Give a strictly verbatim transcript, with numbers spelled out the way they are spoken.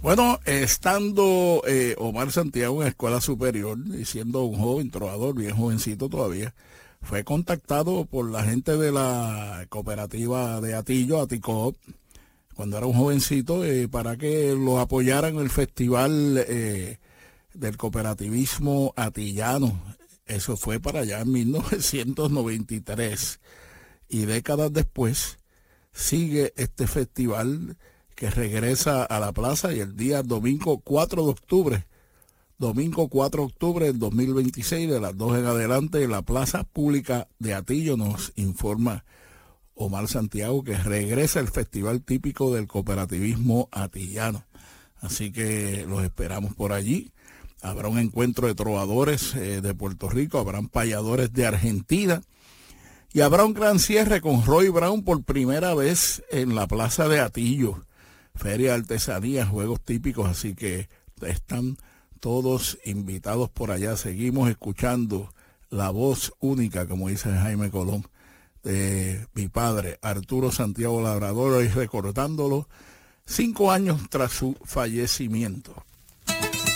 Bueno, estando eh, Omar Santiago en la escuela superior y siendo un joven trovador, bien jovencito todavía, fue contactado por la gente de la cooperativa de Atillo, Aticoop, cuando era un jovencito, eh, para que lo apoyaran en el festival eh, del cooperativismo atillano. Eso fue para allá en mil novecientos noventa y tres. Y décadas después sigue este festival que regresa a la plaza y el día domingo cuatro de octubre, domingo cuatro de octubre del dos mil veintiséis, de las dos en adelante, en la plaza pública de Atillo, nos informa Omar Santiago que regresa el festival típico del cooperativismo atillano. Así que los esperamos por allí. Habrá un encuentro de trovadores eh, de Puerto Rico, habrán payadores de Argentina y habrá un gran cierre con Roy Brown por primera vez en la plaza de Atillo. Feria de artesanías, juegos típicos, así que están todos invitados por allá. Seguimos escuchando la voz única, como dice Jaime Colón, de mi padre, Arturo Santiago Labrador, y recordándolo cinco años tras su fallecimiento.